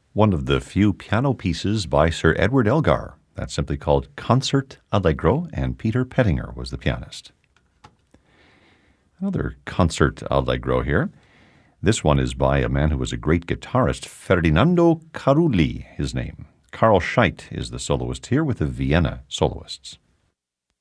one of the few piano pieces by Sir Edward Elgar. That's simply called Concert Allegro, and Peter Pettinger was the pianist. Another Concert Allegro here. This one is by a man who was a great guitarist, Ferdinando Carulli, his name. Carl Scheidt is the soloist here with the Vienna soloists.